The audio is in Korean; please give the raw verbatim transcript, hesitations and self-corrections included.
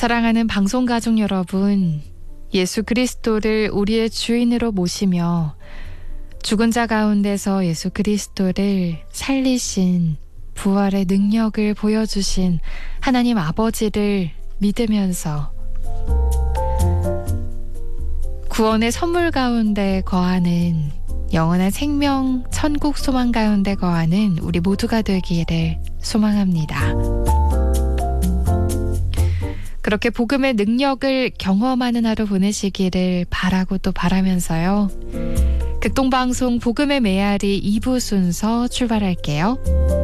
사랑하는 방송가족 여러분, 예수 그리스도를 우리의 주인으로 모시며 죽은 자 가운데서 예수 그리스도를 살리신 부활의 능력을 보여주신 하나님 아버지를 믿으면서 구원의 선물 가운데 거하는 영원한 생명 천국 소망 가운데 거하는 우리 모두가 되기를 소망합니다. 그렇게 복음의 능력을 경험하는 하루 보내시기를 바라고 또 바라면서요. 극동방송 복음의 메아리 이 부 순서 출발할게요.